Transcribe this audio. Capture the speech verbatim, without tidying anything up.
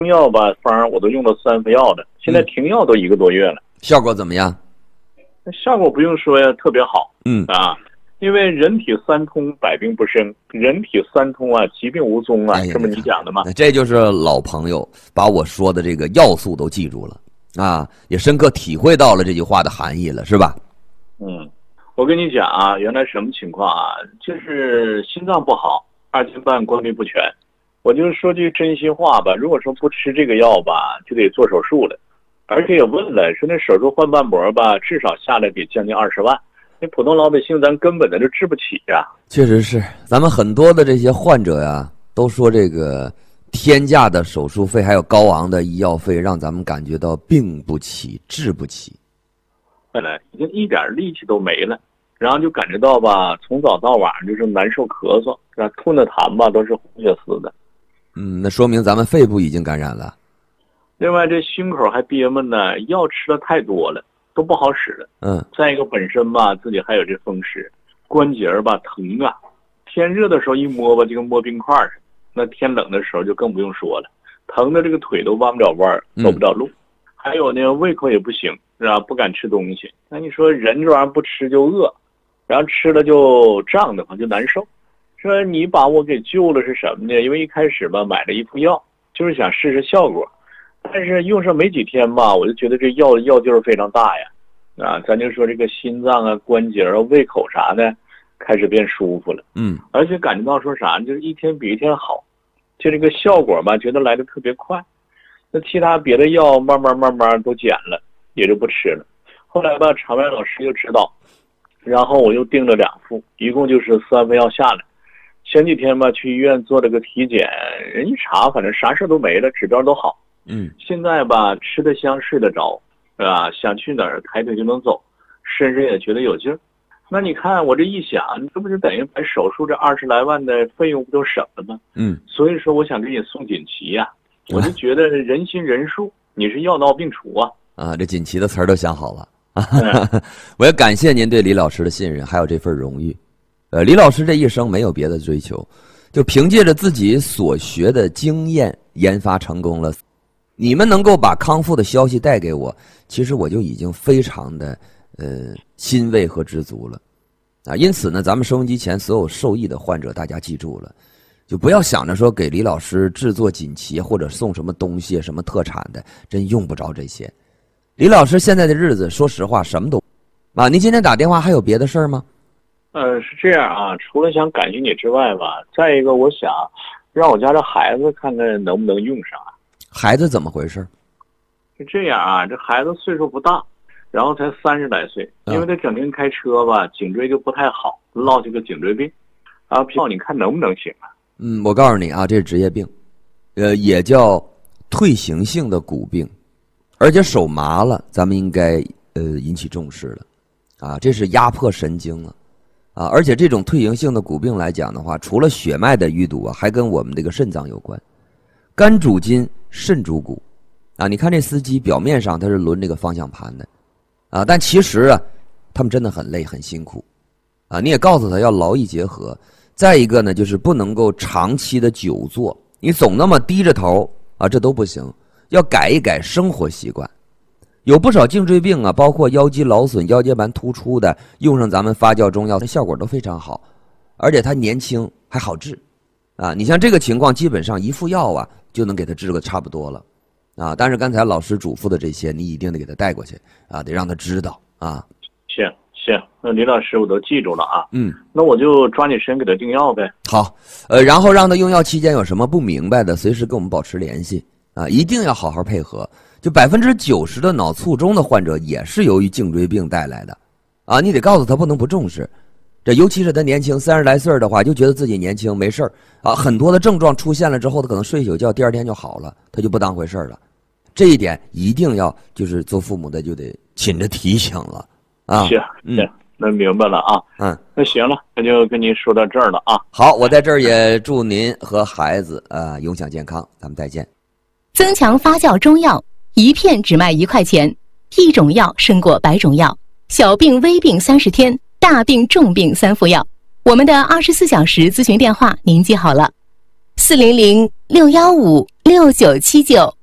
药吧方我都用到三副药的，现在停药都一个多月了，嗯、 效果怎么样？ 效果不用说呀，特别好。 嗯啊，因为人体三通，百病不生；人体三通啊，疾病无踪啊， 哎、 这么你讲的吗？ 这就是老朋友把我说的这个要素都记住了啊，也深刻体会到了这句话的含义了，是吧？ 嗯，我跟你讲啊，原来什么情况啊？就是心脏不好，二斤半关闭不全。我就说句真心话吧，如果说不吃这个药吧，就得做手术了，而且也问了，说那手术换瓣膜吧，至少下来得将近二十万，那普通老百姓咱根本的就治不起呀、啊。 确实是，咱们很多的这些患者呀，都说这个天价的手术费还有高昂的医药费，让咱们感觉到病不起、治不起。 本来已经一点力气都没了，然后就感觉到吧，从早到晚就是难受、咳嗽，是吧？吐那痰吧都是呼血丝的。 嗯，那说明咱们肺部已经感染了。 另外，这胸口还憋闷呢，药吃的太多了，都不好使了。 嗯， 再一个本身吧，自己还有这风湿，关节吧疼啊，天热的时候一摸吧，就跟摸冰块似的；那天冷的时候就更不用说了，疼的这个腿都弯不了弯，走不了路。嗯、还有呢，胃口也不行，是吧？不敢吃东西。那你说人这玩意儿不吃就饿，然后吃了就胀得慌，就难受。说你把我给救了是什么呢？因为一开始吧买了一副药，就是想试试效果，但是用上没几天吧，我就觉得这药药劲儿非常大呀，啊，咱就说这个心脏啊、关节啊、胃口啥的开始变舒服了， 嗯， 而且感觉到说啥，就是一天比一天好，就这个效果吧，觉得来的特别快。那其他别的药慢慢慢慢都减了，也就不吃了。后来吧，场外老师又指导，然后我又订了两副，一共就是三副药下来。前几天吧，去医院做了个体检，人一查，反正啥事都没了，指标都好。 嗯， 现在吧，吃得香，睡得着，是吧？想去哪儿抬腿就能走，身上也觉得有劲儿。那你看我这一想，这不就等于把手术这二十来万的费用不就省了吗？ 嗯， 所以说我想给你送锦旗呀、啊，我就觉得人心人术，你是药到病除啊。 啊，这锦旗的词儿都想好了啊！嗯、我也感谢您对李老师的信任，还有这份荣誉。呃，李老师这一生没有别的追求，就凭借着自己所学的经验研发成功了。你们能够把康复的消息带给我，其实我就已经非常的呃欣慰和知足了啊。因此呢，咱们收音机前所有受益的患者，大家记住了，就不要想着说给李老师制作锦旗或者送什么东西、什么特产的，真用不着这些。李老师现在的日子，说实话什么都啊。您今天打电话还有别的事儿吗？ 呃，是这样啊，除了想感谢你之外吧，再一个我想让我家这孩子看看能不能用上啊。 孩子怎么回事？ 是这样啊，这孩子岁数不大，然后才三十来岁，因为他整天开车吧，颈椎就不太好，落下个颈椎病，啊，票你看能不能行啊？ 嗯，我告诉你啊，这是职业病，呃，也叫退行性的骨病，而且手麻了，咱们应该呃引起重视了，啊，这是压迫神经了。啊，而且这种退行性的骨病来讲的话，除了血脉的淤堵啊，还跟我们这个肾脏有关。肝主筋，肾主骨。啊，你看这司机表面上他是轮这个方向盘的，啊，但其实啊，他们真的很累很辛苦。啊，你也告诉他要劳逸结合。再一个呢，就是不能够长期的久坐，你总那么低着头啊，这都不行。要改一改生活习惯。有不少颈椎病啊，包括腰肌劳损、腰间盘突出的，用上咱们发酵中药，它效果都非常好，而且它年轻还好治，啊，你像这个情况，基本上一副药啊就能给他治个差不多了，啊，但是刚才老师嘱咐的这些，你一定得给他带过去啊，得让他知道啊。 行行，那李老师我都记住了啊。 嗯， 那我就抓紧时间给他订药呗。 好，呃，然后让他用药期间有什么不明白的，随时跟我们保持联系啊，一定要好好配合。就百分之九十的脑卒中的患者也是由于颈椎病带来的，啊，你得告诉他不能不重视，这尤其是他年轻三十来岁的话，就觉得自己年轻没事啊，很多的症状出现了之后，他可能睡一宿觉，第二天就好了，他就不当回事了。这一点一定要就是做父母的就得亲着提醒了啊。 行行，那明白了啊。 嗯， 那行了，那就跟您说到这儿了啊。 好，我在这儿也祝您和孩子啊、呃、永享健康，咱们再见。 增强发酵中药。一片只卖一块钱，一种药胜过百种药。小病微病三十天，大病重病三副药。我们的二十四小时咨询电话您记好了：四零零六幺五六。 六九七九。